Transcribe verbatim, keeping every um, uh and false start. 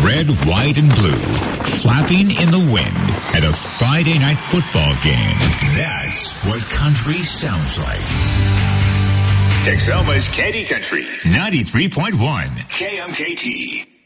Red, white, and blue, flapping in the wind at a Friday night football game. That's what country sounds like. Texoma's Candy Country, ninety-three point one K M K T.